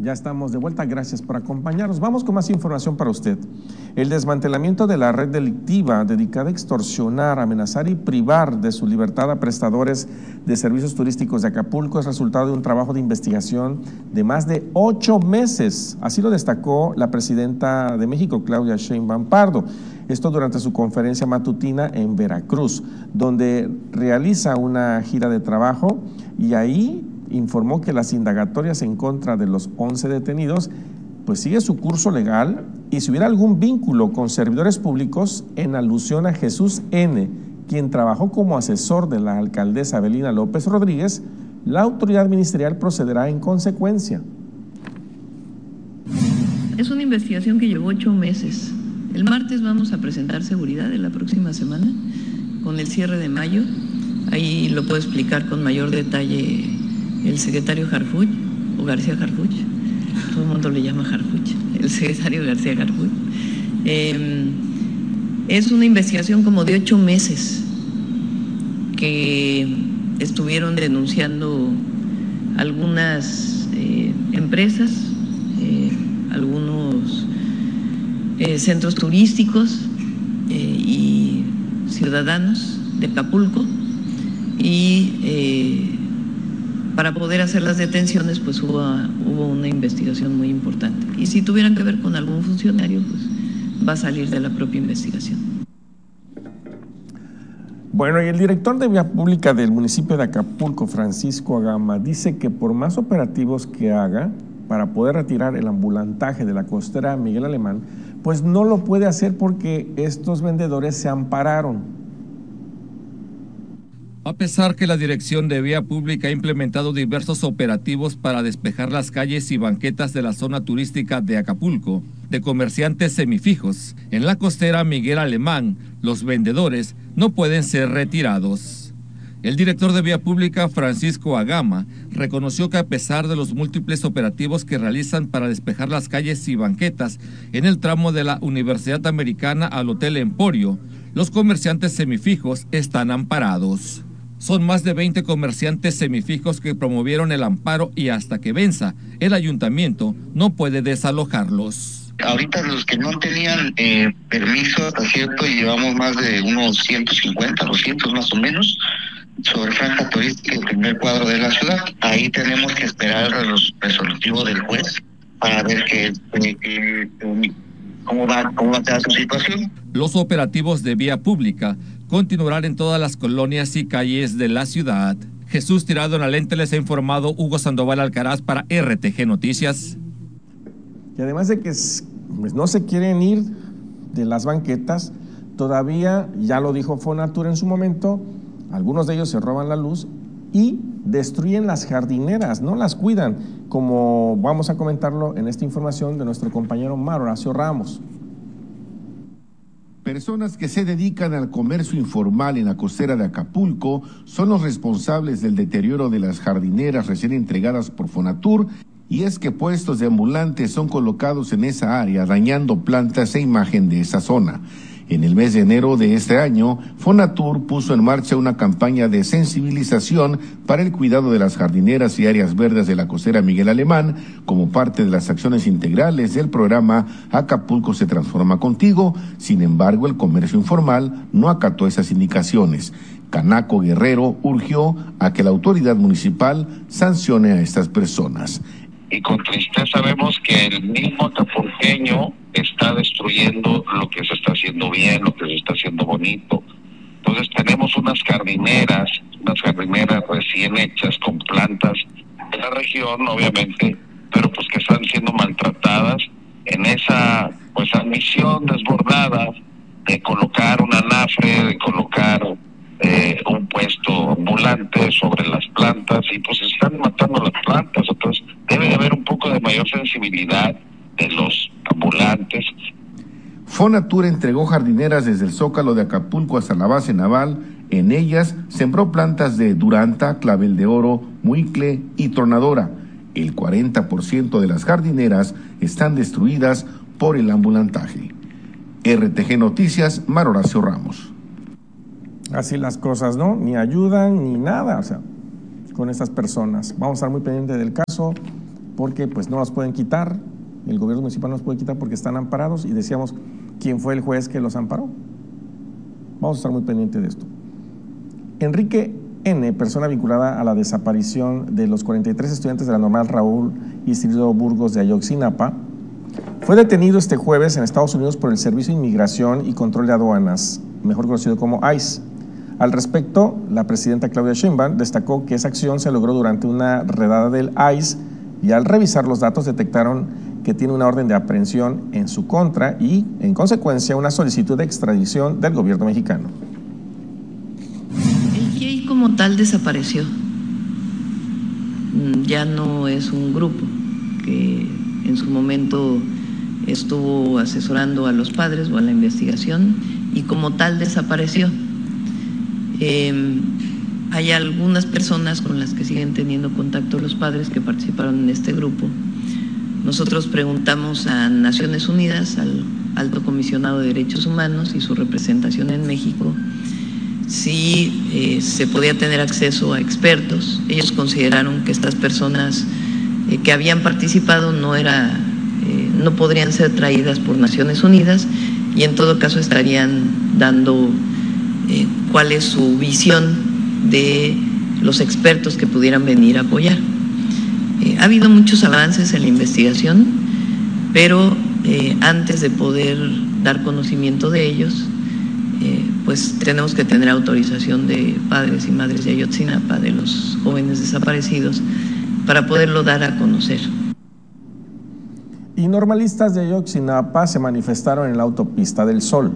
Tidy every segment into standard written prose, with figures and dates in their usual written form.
Ya estamos de vuelta, gracias por acompañarnos. Vamos con más información para usted. El desmantelamiento de la red delictiva dedicada a extorsionar, amenazar y privar de su libertad a prestadores de servicios turísticos de Acapulco es resultado de un trabajo de investigación de más de 8 meses. Así lo destacó la presidenta de México, Claudia Sheinbaum Pardo. Esto durante su conferencia matutina en Veracruz, donde realiza una gira de trabajo y ahí informó que las indagatorias en contra de los 11 detenidos pues sigue su curso legal y si hubiera algún vínculo con servidores públicos en alusión a Jesús N., quien trabajó como asesor de la alcaldesa Evelina López Rodríguez, la autoridad ministerial procederá en consecuencia. Es una investigación que llevó 8 meses. El martes vamos a presentar seguridad de la próxima semana con el cierre de mayo. Ahí lo puedo explicar con mayor detalle el secretario Harfuch, o García Harfuch, todo el mundo le llama Harfuch, el secretario García Harfuch. Es una investigación como de 8 meses que estuvieron denunciando algunas empresas, algunos centros turísticos y ciudadanos de Acapulco y para poder hacer las detenciones pues hubo una investigación muy importante y si tuvieran que ver con algún funcionario pues va a salir de la propia investigación. Bueno, y el director de Vía Pública del municipio de Acapulco, Francisco Agama, dice que por más operativos que haga para poder retirar el ambulantaje de la costera Miguel Alemán, pues no lo puede hacer porque estos vendedores se ampararon. A pesar que la Dirección de Vía Pública ha implementado diversos operativos para despejar las calles y banquetas de la zona turística de Acapulco, de comerciantes semifijos, en la costera Miguel Alemán, los vendedores no pueden ser retirados. El director de Vía Pública, Francisco Agama, reconoció que a pesar de los múltiples operativos que realizan para despejar las calles y banquetas en el tramo de la Universidad Americana al Hotel Emporio, los comerciantes semifijos están amparados. Son más de 20 comerciantes semifijos que promovieron el amparo y hasta que venza, el ayuntamiento no puede desalojarlos. Ahorita los que no tenían permiso, hasta cierto, llevamos más de unos 150, 200 más o menos, sobre franja turística, el primer cuadro de la ciudad. Ahí tenemos que esperar el resolutivo del juez para ver cómo va a quedar su situación. Los operativos de Vía Pública continuarán en todas las colonias y calles de la ciudad. Jesús Tirado en la Lente, les ha informado Hugo Sandoval Alcaraz para RTG Noticias. Y además de que pues, no se quieren ir de las banquetas, todavía, ya lo dijo Fonatur en su momento, algunos de ellos se roban la luz y destruyen las jardineras, no las cuidan, como vamos a comentarlo en esta información de nuestro compañero Mar Horacio Ramos. Personas que se dedican al comercio informal en la costera de Acapulco son los responsables del deterioro de las jardineras recién entregadas por Fonatur, y es que puestos de ambulantes son colocados en esa área, dañando plantas e imagen de esa zona. En el mes de enero de este año, Fonatur puso en marcha una campaña de sensibilización para el cuidado de las jardineras y áreas verdes de la costera Miguel Alemán, como parte de las acciones integrales del programa Acapulco se transforma contigo. Sin embargo, el comercio informal no acató esas indicaciones. Canaco Guerrero urgió a que la autoridad municipal sancione a estas personas. Y con tristeza vemos que el mismo acapulqueño está destruyendo lo que se está haciendo bien, lo que se está haciendo bonito. Entonces tenemos unas jardineras recién hechas con plantas de la región, obviamente, pero pues que están siendo maltratadas en esa pues admisión desbordada de colocar un anafre, de colocar un puesto ambulante sobre las plantas y pues están matando las plantas. Entonces debe de haber un poco de mayor sensibilidad de los ambulantes. Fonatur entregó jardineras desde el Zócalo de Acapulco hasta la base naval. En ellas sembró plantas de duranta, clavel de oro, muicle y tronadora. El 40% de las jardineras están destruidas por el ambulantaje. RTG Noticias, Mar Horacio Ramos. Así las cosas, ¿no? Ni ayudan ni nada, o sea, con estas personas. Vamos a estar muy pendientes del caso porque pues no los pueden quitar, el gobierno municipal no los puede quitar porque están amparados, y decíamos, ¿quién fue el juez que los amparó? Vamos a estar muy pendientes de esto. Enrique N., persona vinculada a la desaparición de los 43 estudiantes de la normal Raúl Isidro Burgos de Ayotzinapa, fue detenido este jueves en Estados Unidos por el Servicio de Inmigración y Control de Aduanas, mejor conocido como ICE. Al respecto, la presidenta Claudia Sheinbaum destacó que esa acción se logró durante una redada del ICE y al revisar los datos detectaron que tiene una orden de aprehensión en su contra y, en consecuencia, una solicitud de extradición del gobierno mexicano. El GIEI como tal desapareció. Ya no es un grupo que en su momento estuvo asesorando a los padres o a la investigación y como tal desapareció. Hay algunas personas con las que siguen teniendo contacto los padres que participaron en este grupo. Nosotros preguntamos a Naciones Unidas, al Alto Comisionado de Derechos Humanos y su representación en México, si se podía tener acceso a expertos. Ellos consideraron que estas personas que habían participado no podrían ser traídas por Naciones Unidas y en todo caso estarían dando cuál es su visión de los expertos que pudieran venir a apoyar. Ha habido muchos avances en la investigación, pero antes de poder dar conocimiento de ellos, pues tenemos que tener autorización de padres y madres de Ayotzinapa, de los jóvenes desaparecidos, para poderlo dar a conocer. Y normalistas de Ayotzinapa se manifestaron en la autopista del Sol.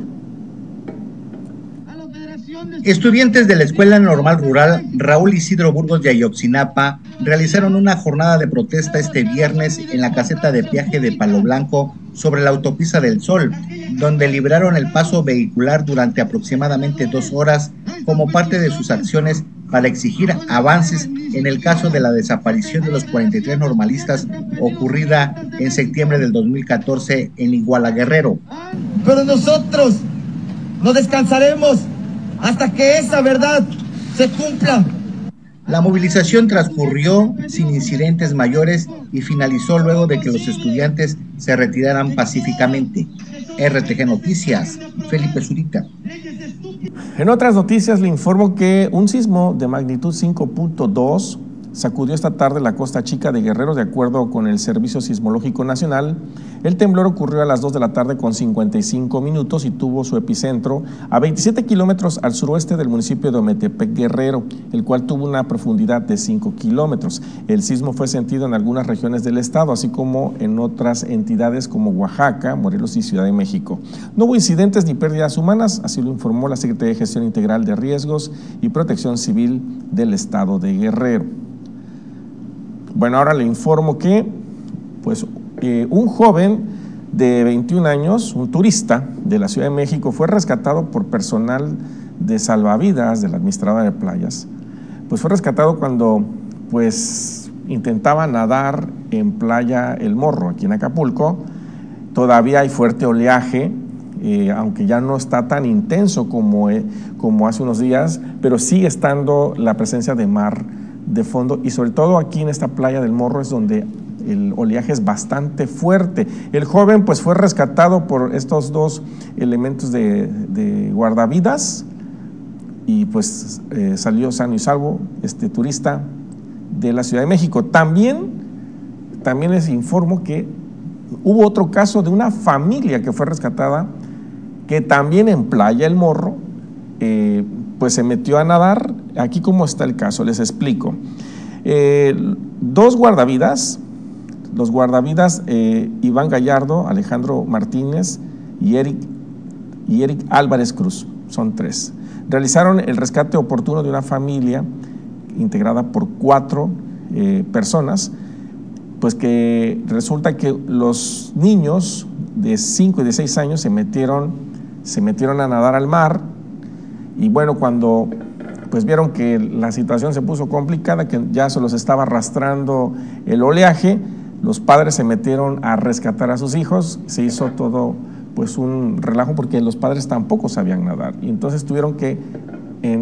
Estudiantes de la Escuela Normal Rural Raúl Isidro Burgos de Ayotzinapa realizaron una jornada de protesta este viernes en la caseta de peaje de Palo Blanco sobre la autopista del Sol, donde libraron el paso vehicular durante aproximadamente 2 horas como parte de sus acciones para exigir avances en el caso de la desaparición de los 43 normalistas ocurrida en septiembre del 2014 en Iguala, Guerrero. Pero nosotros no descansaremos hasta que esa verdad se cumpla. La movilización transcurrió sin incidentes mayores y finalizó luego de que los estudiantes se retiraran pacíficamente. RTG Noticias, Felipe Zurita. En otras noticias le informo que un sismo de magnitud 5.2 sacudió esta tarde la Costa Chica de Guerrero. De acuerdo con el Servicio Sismológico Nacional, el temblor ocurrió a las 2 de la tarde con 55 minutos y tuvo su epicentro a 27 kilómetros al suroeste del municipio de Ometepec, Guerrero, el cual tuvo una profundidad de 5 kilómetros. El sismo fue sentido en algunas regiones del estado, así como en otras entidades como Oaxaca, Morelos y Ciudad de México. No hubo incidentes ni pérdidas humanas, así lo informó la Secretaría de Gestión Integral de Riesgos y Protección Civil del estado de Guerrero. Bueno, ahora le informo que un joven de 21 años, un turista de la Ciudad de México, fue rescatado por personal de salvavidas de la administradora de playas. Pues fue rescatado cuando intentaba nadar en Playa El Morro, aquí en Acapulco. Todavía hay fuerte oleaje, aunque ya no está tan intenso como hace unos días, pero sigue estando la presencia de mar de fondo, y sobre todo aquí en esta Playa del Morro es donde el oleaje es bastante fuerte. El joven fue rescatado por estos 2 elementos de guardavidas y salió sano y salvo este turista de la Ciudad de México. También les informo que hubo otro caso de una familia que fue rescatada, que también en Playa El Morro se metió a nadar. Aquí cómo está el caso, les explico. 2 guardavidas, los guardavidas Iván Gallardo, Alejandro Martínez y Eric Álvarez Cruz, son 3. Realizaron el rescate oportuno de una familia integrada por 4 personas, que resulta que los niños de 5 y de 6 años se metieron a nadar al mar, y cuando vieron que la situación se puso complicada, que ya se los estaba arrastrando el oleaje, los padres se metieron a rescatar a sus hijos. Se hizo todo un relajo porque los padres tampoco sabían nadar, y entonces tuvieron que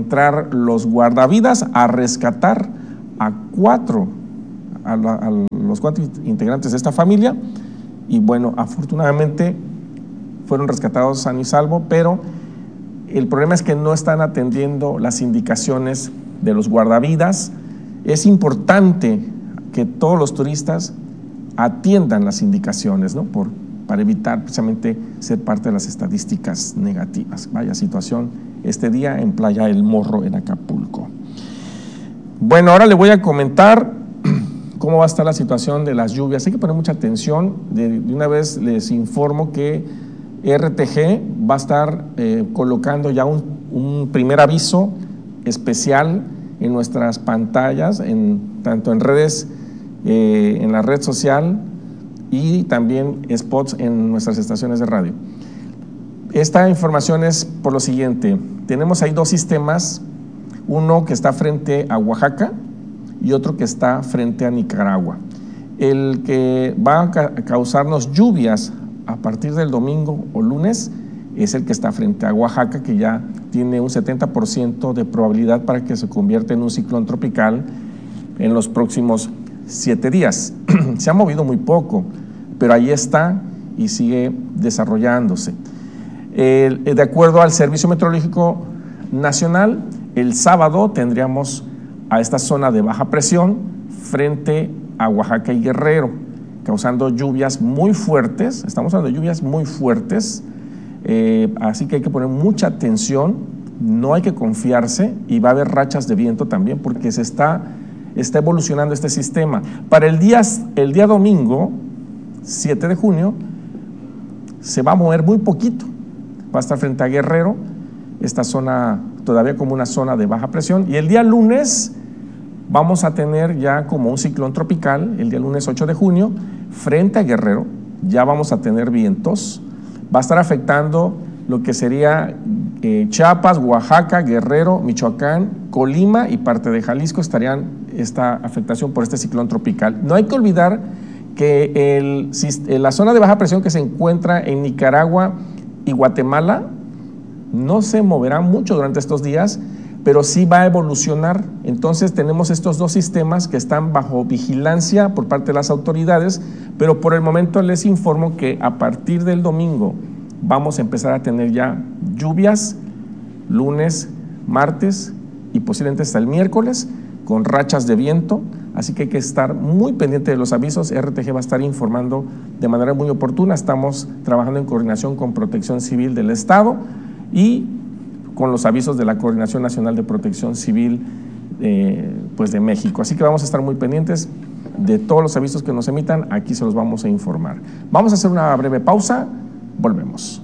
entrar los guardavidas a rescatar a 4, a los 4 integrantes de esta familia, y bueno, afortunadamente fueron rescatados sano y salvo, pero el problema es que no están atendiendo las indicaciones de los guardavidas. Es importante que todos los turistas atiendan las indicaciones, ¿no? Para evitar precisamente ser parte de las estadísticas negativas. Vaya situación este día en Playa El Morro, en Acapulco. Bueno, ahora le voy a comentar cómo va a estar la situación de las lluvias. Hay que poner mucha atención. De una vez les informo que RTG va a estar colocando ya un primer aviso especial en nuestras pantallas, tanto en redes, en la red social, y también spots en nuestras estaciones de radio. Esta información es por lo siguiente: tenemos ahí 2 sistemas, uno que está frente a Oaxaca y otro que está frente a Nicaragua. El que va a causarnos lluvias a partir del domingo o lunes es el que está frente a Oaxaca, que ya tiene un 70% de probabilidad para que se convierta en un ciclón tropical en los próximos 7 días. Se ha movido muy poco, pero ahí está y sigue desarrollándose. De acuerdo al Servicio Meteorológico Nacional, el sábado tendríamos a esta zona de baja presión frente a Oaxaca y Guerrero, causando lluvias muy fuertes. Estamos hablando de lluvias muy fuertes, así que hay que poner mucha atención, no hay que confiarse, y va a haber rachas de viento también, porque se está evolucionando este sistema. Para el día domingo, 7 de junio, se va a mover muy poquito, va a estar frente a Guerrero, esta zona todavía como una zona de baja presión, y el día lunes vamos a tener ya como un ciclón tropical, el día lunes 8 de junio, frente a Guerrero, ya vamos a tener vientos, va a estar afectando lo que sería Chiapas, Oaxaca, Guerrero, Michoacán, Colima y parte de Jalisco estarían esta afectación por este ciclón tropical. No hay que olvidar que la zona de baja presión que se encuentra en Nicaragua y Guatemala no se moverá mucho durante estos días, pero sí va a evolucionar. Entonces tenemos estos 2 sistemas que están bajo vigilancia por parte de las autoridades, pero por el momento les informo que a partir del domingo vamos a empezar a tener ya lluvias, lunes, martes y posiblemente hasta el miércoles, con rachas de viento, así que hay que estar muy pendiente de los avisos. RTG va a estar informando de manera muy oportuna. Estamos trabajando en coordinación con Protección Civil del Estado y con los avisos de la Coordinación Nacional de Protección Civil pues de México. Así que vamos a estar muy pendientes de todos los avisos que nos emitan, aquí se los vamos a informar. Vamos a hacer una breve pausa, volvemos.